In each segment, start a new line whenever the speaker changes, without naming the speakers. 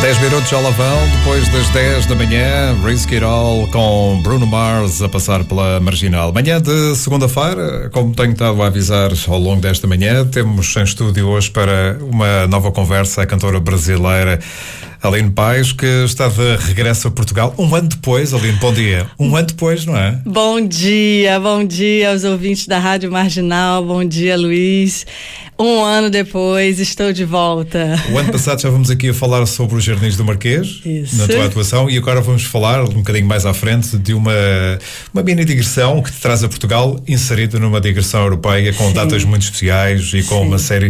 10 minutos já lá vão, depois das 10 da manhã, Risk It All com Bruno Mars a passar pela Marginal. Manhã de segunda-feira, como tenho estado a avisar ao longo desta manhã, temos em estúdio hoje para uma nova conversa a cantora brasileira Aline Paes, que está de regresso a Portugal um ano depois. Aline, bom dia. Um ano depois, não é?
Bom dia aos ouvintes da Rádio Marginal, bom dia, Luiz. Um ano depois, estou de volta.
O ano passado já vamos aqui a falar sobre os Jardins do Marquês,
Isso.
na tua atuação, e agora vamos falar um bocadinho mais à frente de uma mini digressão que te traz a Portugal, inserida numa digressão europeia com datas muito especiais e com uma série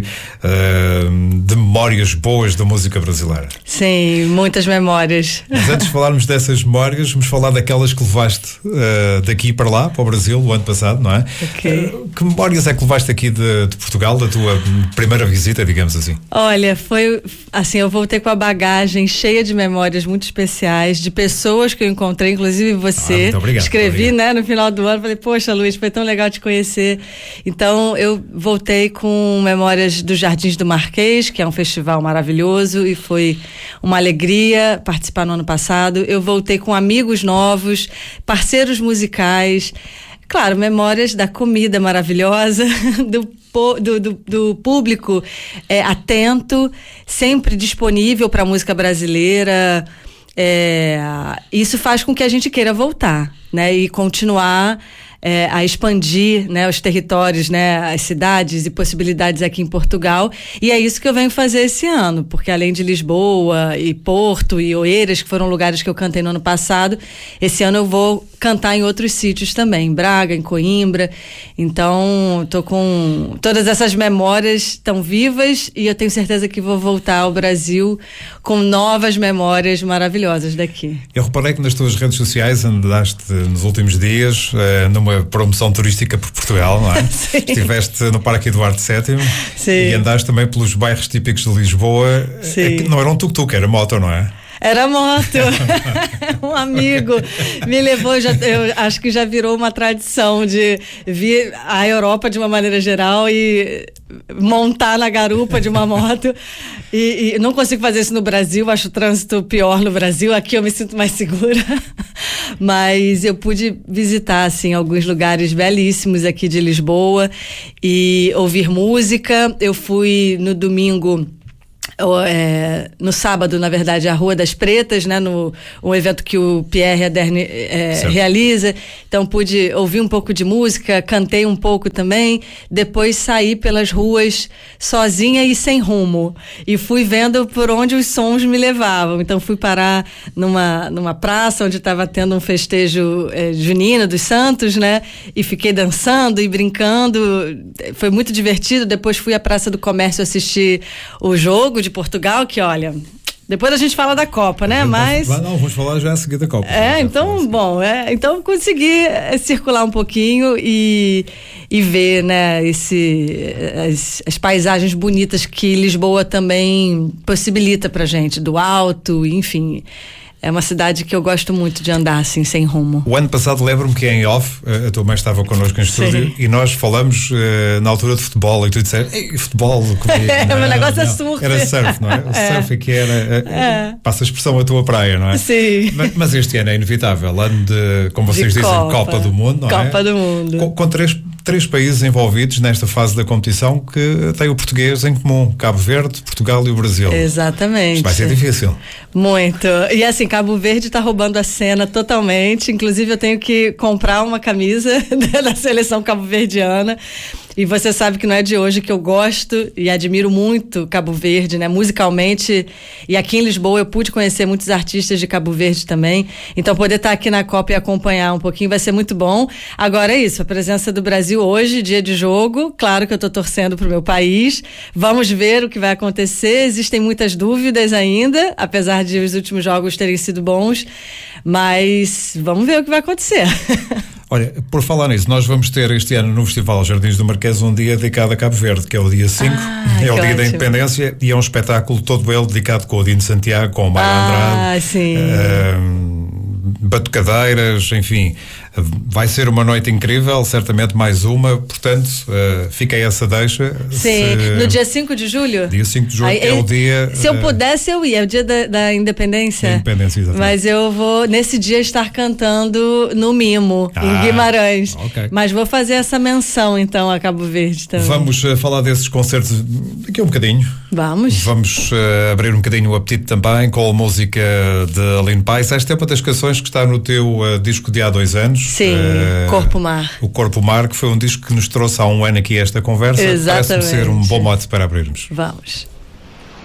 de memórias boas da música brasileira.
Sim, muitas memórias.
Mas antes de falarmos dessas memórias, vamos falar daquelas que levaste daqui para lá, para o Brasil, o ano passado, não é?
Ok.
Que memórias é que levaste aqui de Portugal, da tua primeira visita, digamos assim?
Olha, foi assim, eu voltei com a bagagem cheia de memórias muito especiais, de pessoas que eu encontrei, inclusive você.
Muito obrigado.
Escrevi, né, no final do ano, falei, poxa, Luiz, foi tão legal te conhecer. Então, eu voltei com memórias dos Jardins do Marquês, que é um festival maravilhoso, e foi uma alegria participar no ano passado. Eu voltei com amigos novos, parceiros musicais, claro, memórias da comida maravilhosa, do público atento, sempre disponível para a música brasileira. Isso faz com que a gente queira voltar, né, e continuar a expandir, né, os territórios, né, as cidades e possibilidades aqui em Portugal. E é isso que eu venho fazer esse ano, porque além de Lisboa e Porto e Oeiras, que foram lugares que eu cantei no ano passado, esse ano eu vou cantar em outros sítios também, em Braga, em Coimbra. Então, tô com todas essas memórias tão vivas e eu tenho certeza que vou voltar ao Brasil com novas memórias maravilhosas daqui. Eu
reparei que nas tuas redes sociais andaste nos últimos dias numa promoção turística por Portugal, não é?
Sim.
Estiveste no Parque Eduardo VII.
Sim.
E andaste também pelos bairros típicos de Lisboa.
Sim.
Não era um tuk-tuk, era moto, não é?
Era moto. Um amigo me levou, eu acho que já virou uma tradição de vir à Europa de uma maneira geral e montar na garupa de uma moto. E não consigo fazer isso no Brasil, acho o trânsito pior no Brasil, aqui eu me sinto mais segura. Mas eu pude visitar, assim, alguns lugares belíssimos aqui de Lisboa e ouvir música. Eu fui no domingo... no sábado, na verdade, a Rua das Pretas, né, um evento que o Pierre Aderne realiza. Então pude ouvir um pouco de música, cantei um pouco também, depois saí pelas ruas sozinha e sem rumo, e fui vendo por onde os sons me levavam. Então fui parar numa praça onde estava tendo um festejo junino dos Santos, né, e fiquei dançando e brincando, foi muito divertido. Depois fui à Praça do Comércio assistir o jogo de Portugal, que olha, depois a gente fala da Copa, né? Mas
vamos falar já a seguir da Copa.
Então consegui circular um pouquinho e ver, né, as paisagens bonitas que Lisboa também possibilita pra gente, do alto, enfim. É uma cidade que eu gosto muito de andar assim, sem rumo.
O ano passado, lembro-me que em off, a tua mãe estava connosco em estúdio. Sim. E nós falamos na altura de futebol e tu disseste, futebol comigo.
O negócio é surf.
Era surf, não é? O surf aqui era, passa a expressão, a tua praia, não é?
Sim.
Mas este ano é inevitável, ano de, como vocês dizem, Copa do Mundo, não é?
Copa do Mundo.
Com três países envolvidos nesta fase da competição que têm o português em comum, Cabo Verde, Portugal e o Brasil.
Exatamente.
Isto vai ser difícil.
Muito. E assim, Cabo Verde está roubando a cena totalmente. Inclusive, eu tenho que comprar uma camisa da seleção cabo-verdiana. E você sabe que não é de hoje que eu gosto e admiro muito Cabo Verde, né? Musicalmente. E aqui em Lisboa eu pude conhecer muitos artistas de Cabo Verde também. Então poder estar aqui na Copa e acompanhar um pouquinho vai ser muito bom. Agora é isso, a presença do Brasil hoje, dia de jogo. Claro que eu estou torcendo pro meu país. Vamos ver o que vai acontecer. Existem muitas dúvidas ainda, apesar de os últimos jogos terem sido bons. Mas vamos ver o que vai acontecer.
Olha, por falar nisso, nós vamos ter este ano no Festival Jardins do Marquês um dia dedicado a Cabo Verde, que é o dia 5, é o dia da Independência, e é um espetáculo todo ele dedicado com o Dino Santiago, com o Mário Andrade,
sim.
batucadeiras, enfim, Vai ser uma noite incrível, certamente mais uma, portanto, fica aí essa deixa.
Sim, no dia 5 de julho?
Dia 5 de julho, é o dia...
Se eu pudesse, eu ia, é o dia da Independência.
Da Independência, exatamente.
Mas eu vou, nesse dia, estar cantando no Mimo, em Guimarães.
Okay.
Mas vou fazer essa menção, então, a Cabo Verde também.
Vamos falar desses concertos daqui a um bocadinho.
Vamos.
Vamos abrir um bocadinho o apetite também com a música de Aline Pais. Esta é uma das canções que está no teu disco de há 2 anos.
Sim, Corpo Mar.
O Corpo Mar, que foi um disco que nos trouxe há um ano aqui esta conversa.
Exatamente.
Parece-me ser um bom mote para abrirmos.
Vamos.